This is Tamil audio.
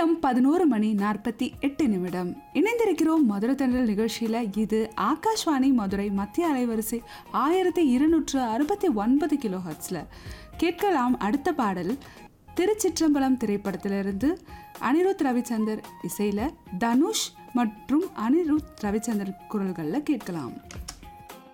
நேரம் 11:48. இணைந்திருக்கிறோம் மதுரை தென்றல் நிகழ்ச்சியில. இது ஆகாஷ்வாணி மதுரை மத்திய அலைவரிசை 1269 கிலோஹெர்ட்ஸ்ல. கேட்கலாம் அடுத்த பாடல். திருச்சிற்றம்பலம் திரைப்படத்திலிருந்து அனிருத் ரவிச்சந்தர் இசையில தனுஷ் மற்றும் அனிருத் ரவிச்சந்தர் குரல்கள்ல கேட்கலாம்.